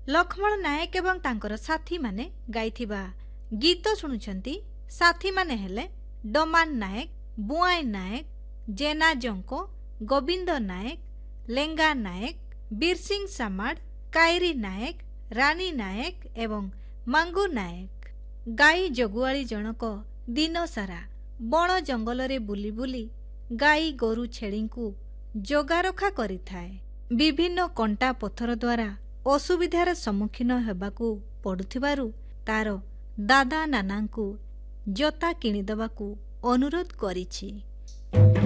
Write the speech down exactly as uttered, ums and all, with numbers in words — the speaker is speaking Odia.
ଲକ୍ଷ୍ମଣ ନାୟକ ଏବଂ ତାଙ୍କର ସାଥୀମାନେ ଗାଇଥିବା ଗୀତ ଶୁଣୁଛନ୍ତି। ସାଥୀମାନେ ହେଲେ ଡମାନ ନାୟକ, ବୁଆଇ ନାୟକ, ଜେନା ଜଙ୍କ, ଗୋବିନ୍ଦ ନାୟକ, ଲେଙ୍ଗା ନାୟକ, ବୀରସିଂ ସାମାଡ଼, କାଇରି ନାୟକ, ରାଣୀ ନାୟକ ଏବଂ ମାଙ୍ଗୁ ନାୟକ। ଗାଈ ଜଗୁଆଳି ଜଣକ ଦିନସାରା ବଣ ଜଙ୍ଗଲରେ ବୁଲି ବୁଲି ଗାଈ ଗୋରୁ ଛେଳିଙ୍କୁ ଜଗାରଖା କରିଥାଏ। ବିଭିନ୍ନ କଣ୍ଟା ପଥର ଦ୍ୱାରା ଅସୁବିଧାର ସମ୍ମୁଖୀନ ହେବାକୁ ପଡ଼ୁଥିବାରୁ ତାର ଦାଦା ନାନାଙ୍କୁ ଜତା କିଣିଦେବାକୁ ଅନୁରୋଧ କରିଛି।